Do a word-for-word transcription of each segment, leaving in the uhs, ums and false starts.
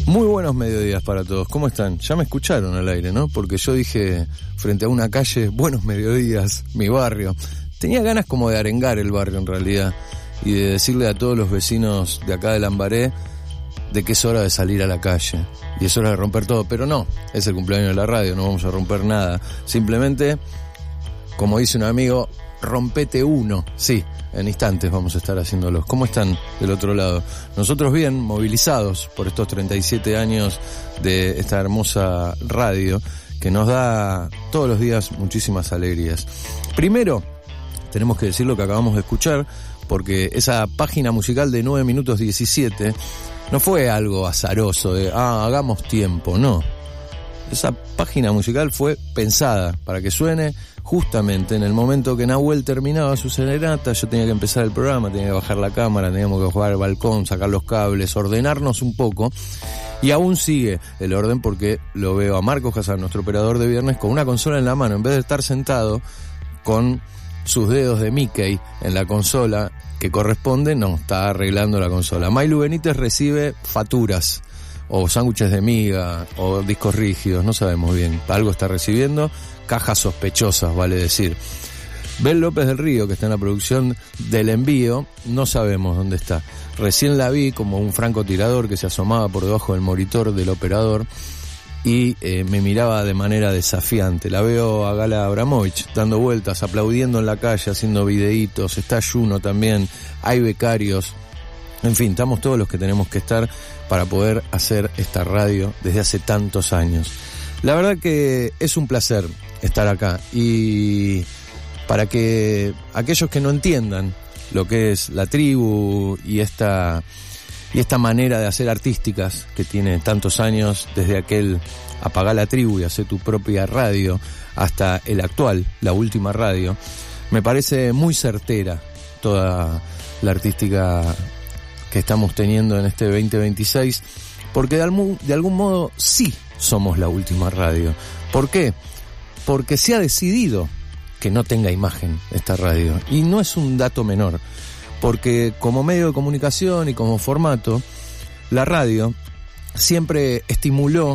Muy buenos mediodías para todos. ¿Cómo están? Ya me escucharon al aire, ¿no? Porque yo dije frente a una calle, buenos mediodías, mi barrio. Tenía ganas como de arengar el barrio en realidad y de decirle a todos los vecinos de acá de Lambaré de que es hora de salir a la calle y es hora de romper todo, pero no, es el cumpleaños de la radio, no vamos a romper nada. Simplemente, como dice un amigo, rompete uno. Sí, en instantes vamos a estar haciéndolos. ¿Cómo están del otro lado? Nosotros bien, movilizados por estos treinta y siete años de esta hermosa radio que nos da todos los días muchísimas alegrías. Primero, tenemos que decir lo que acabamos de escuchar, porque esa página musical de nueve minutos diecisiete no fue algo azaroso de, ah, hagamos tiempo, no. Esa página musical fue pensada para que suene justamente en el momento que Nahuel terminaba su serenata. Yo tenía que empezar el programa, tenía que bajar la cámara, teníamos que jugar al balcón, sacar los cables, ordenarnos un poco. Y aún sigue el orden porque lo veo a Marcos Casar, nuestro operador de viernes, con una consola en la mano, en vez de estar sentado con sus dedos de Mickey en la consola que corresponde, no, está arreglando la consola. Mailu Benítez recibe facturas, o sándwiches de miga, o discos rígidos, no sabemos bien. Algo está recibiendo, cajas sospechosas, vale decir. Bel López del Río, que está en la producción del envío, no sabemos dónde está. Recién la vi como un francotirador que se asomaba por debajo del monitor del operador y eh, me miraba de manera desafiante. La veo a Gala Abramovich dando vueltas, aplaudiendo en la calle, haciendo videitos. Está Juno también, hay becarios. En fin, estamos todos los que tenemos que estar para poder hacer esta radio desde hace tantos años. La verdad que es un placer estar acá, y para que aquellos que no entiendan lo que es la tribu y esta y esta manera de hacer artísticas que tiene tantos años, desde aquel Apagá la Tribu y hacer tu propia radio hasta el actual, la última radio, me parece muy certera toda la artística que estamos teniendo en este veinte veintiséis, porque de algún, de algún modo sí somos la última radio. ¿Por qué? Porque se ha decidido que no tenga imagen esta radio, y no es un dato menor, porque como medio de comunicación y como formato, la radio siempre estimuló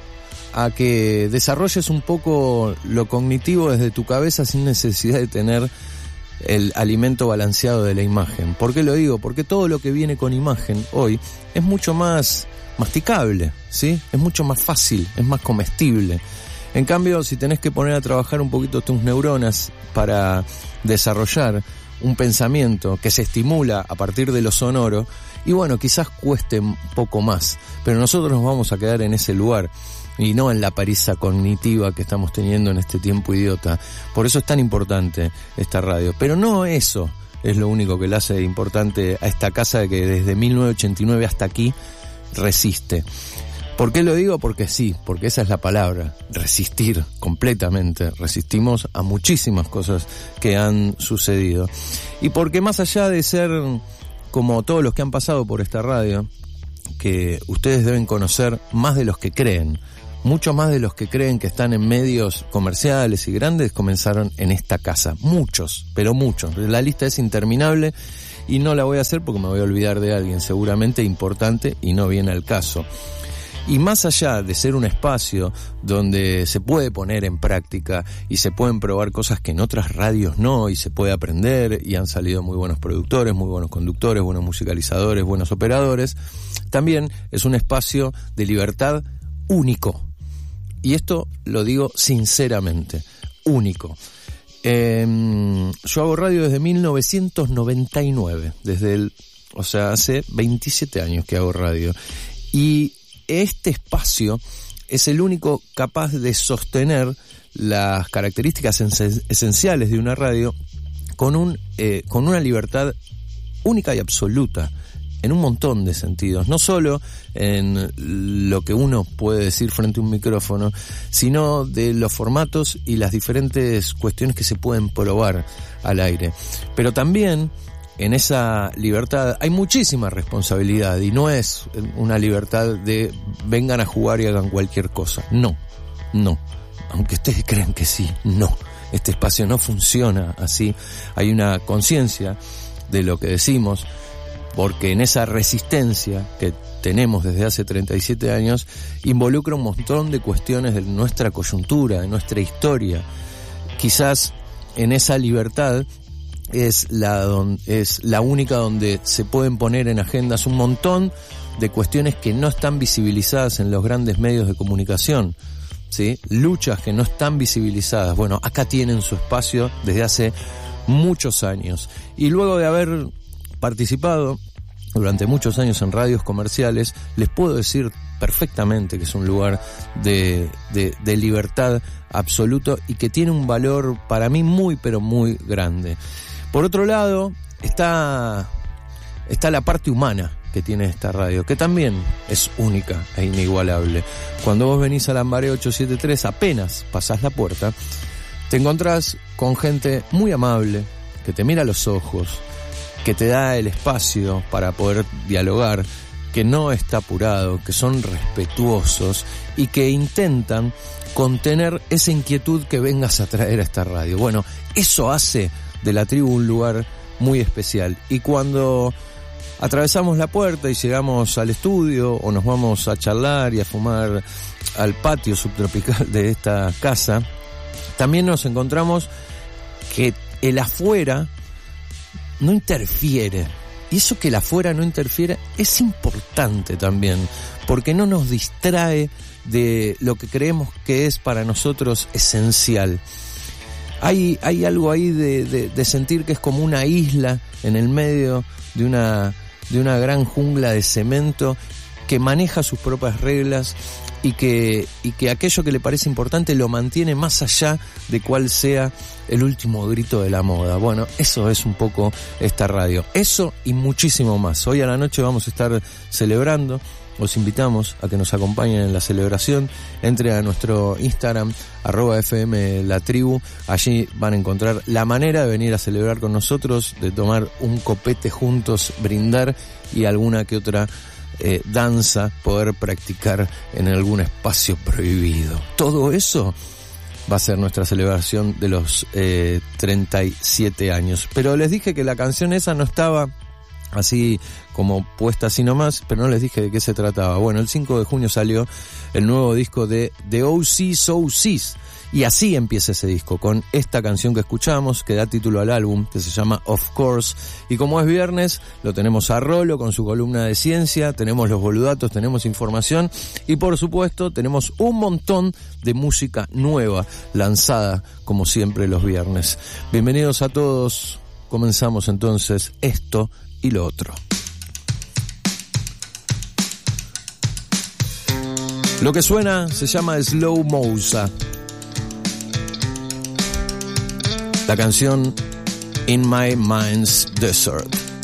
a que desarrolles un poco lo cognitivo desde tu cabeza sin necesidad de tener el alimento balanceado de la imagen. ¿Por qué lo digo? Porque todo lo que viene con imagen hoy es mucho más masticable, ¿sí? Es mucho más fácil, es más comestible. En cambio, si tenés que poner a trabajar un poquito tus neuronas para desarrollar un pensamiento que se estimula a partir de lo sonoro, y bueno, quizás cueste un poco más, pero nosotros nos vamos a quedar en ese lugar y no en la pereza cognitiva que estamos teniendo en este tiempo idiota. Por eso es tan importante esta radio. Pero no eso es lo único que le hace importante a esta casa que desde mil novecientos ochenta y nueve hasta aquí resiste. ¿Por qué lo digo? Porque sí, porque esa es la palabra, resistir completamente. Resistimos a muchísimas cosas que han sucedido. Y porque más allá de ser como todos los que han pasado por esta radio, que ustedes deben conocer más de los que creen, mucho más de los que creen que están en medios comerciales y grandes, comenzaron en esta casa. Muchos, pero muchos. La lista es interminable y no la voy a hacer porque me voy a olvidar de alguien seguramente importante y no viene al caso. Y más allá de ser un espacio donde se puede poner en práctica y se pueden probar cosas que en otras radios no, y se puede aprender, y han salido muy buenos productores, muy buenos conductores, buenos musicalizadores, buenos operadores, también es un espacio de libertad único. Y esto lo digo sinceramente, único. Eh, yo hago radio desde mil novecientos noventa y nueve, desde el, o sea, hace veintisiete años que hago radio. Y este espacio es el único capaz de sostener las características esenciales de una radio con un eh, con una libertad única y absoluta en un montón de sentidos, no solo en lo que uno puede decir frente a un micrófono, sino de los formatos y las diferentes cuestiones que se pueden probar al aire. Pero también en esa libertad hay muchísima responsabilidad, y no es una libertad de vengan a jugar y hagan cualquier cosa. No, no. Aunque ustedes crean que sí, no. Este espacio no funciona así. Hay una conciencia de lo que decimos, porque en esa resistencia que tenemos desde hace treinta y siete años, involucra un montón de cuestiones de nuestra coyuntura, de nuestra historia. Quizás en esa libertad es la, don, es la única donde se pueden poner en agendas un montón de cuestiones que no están visibilizadas en los grandes medios de comunicación, ¿sí? Luchas que no están visibilizadas. Bueno, acá tienen su espacio desde hace muchos años. Y luego de haber participado durante muchos años en radios comerciales, les puedo decir perfectamente que es un lugar de, de, de libertad absoluto y que tiene un valor para mí muy pero muy grande. Por otro lado, está, está la parte humana que tiene esta radio, que también es única e inigualable. Cuando vos venís a Lambaré ochocientos setenta y tres, apenas pasás la puerta, te encontrás con gente muy amable, que te mira a los ojos, que te da el espacio para poder dialogar, que no está apurado, que son respetuosos y que intentan contener esa inquietud que vengas a traer a esta radio. Bueno, eso hace de La Tribu un lugar muy especial. Y cuando atravesamos la puerta y llegamos al estudio o nos vamos a charlar y a fumar al patio subtropical de esta casa, también nos encontramos que el afuera no interfiere. Y eso que el afuera no interfiere es importante también, porque no nos distrae de lo que creemos que es para nosotros esencial. Hay, hay algo ahí de, de, de sentir que es como una isla en el medio de una, de una gran jungla de cemento que maneja sus propias reglas y que, y que aquello que le parece importante lo mantiene más allá de cuál sea el último grito de la moda. Bueno, eso es un poco esta radio. Eso y muchísimo más. Hoy a la noche vamos a estar celebrando. Os invitamos a que nos acompañen en la celebración. Entre a nuestro Instagram, arroba F M La Tribu. Allí van a encontrar la manera de venir a celebrar con nosotros, de tomar un copete juntos, brindar y alguna que otra eh, danza poder practicar en algún espacio prohibido. Todo eso va a ser nuestra celebración de los eh, treinta y siete años. Pero les dije que la canción esa no estaba así como puesta así nomás, pero no les dije de qué se trataba. Bueno, el cinco de junio salió el nuevo disco de The O C So Sis, y así empieza ese disco, con esta canción que escuchamos, que da título al álbum, que se llama Of Course. Y como es viernes, lo tenemos a Rolo con su columna de ciencia, tenemos los boludatos, tenemos información y por supuesto tenemos un montón de música nueva lanzada como siempre los viernes. Bienvenidos a todos, comenzamos entonces esto y lo otro. Lo que suena se llama Slow Mousa. La canción In My Mind's Desert.